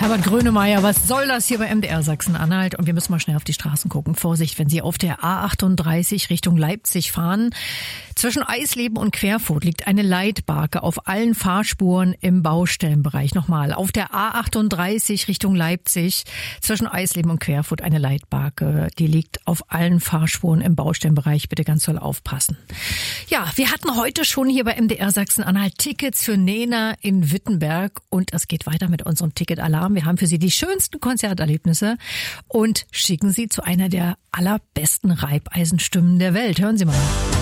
Herbert Grönemeyer, was soll das hier bei MDR Sachsen-Anhalt? Und wir müssen mal schnell auf die Straßen gucken. Vorsicht, wenn Sie auf der A38 Richtung Leipzig fahren. Zwischen Eisleben und Querfurt liegt eine Leitbarke auf allen Fahrspuren im Baustellenbereich. Nochmal, auf der A38 Richtung Leipzig, zwischen Eisleben und Querfurt eine Leitbarke. Die liegt auf allen Fahrspuren im Baustellenbereich. Bitte ganz doll aufpassen. Ja, wir hatten heute schon hier bei MDR Sachsen-Anhalt Tickets für Nena in Wittenberg. Und es geht weiter mit unserem Ticket-Alarm. Wir haben für Sie die schönsten Konzerterlebnisse und schicken Sie zu einer der allerbesten Reibeisenstimmen der Welt. Hören Sie mal.